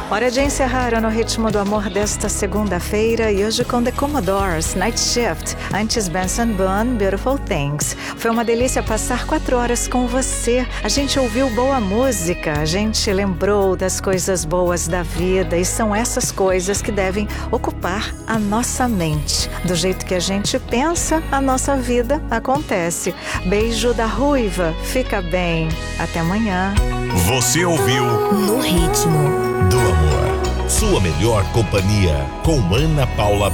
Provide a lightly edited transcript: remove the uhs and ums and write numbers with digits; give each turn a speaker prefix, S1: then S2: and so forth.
S1: Hora de encerrar No Ritmo do Amor desta segunda-feira e hoje com The Commodores, Night Shift, antes Benson Boone, Beautiful Things. Foi uma delícia passar 4 horas com você. A gente ouviu boa música, a gente lembrou das coisas boas da vida e são essas coisas que devem ocupar a nossa mente. Do jeito que a gente pensa, a nossa vida acontece. Beijo da Ruiva, fica bem. Até amanhã.
S2: Você ouviu
S3: No Ritmo
S2: do Amor. Sua melhor companhia com Ana Paula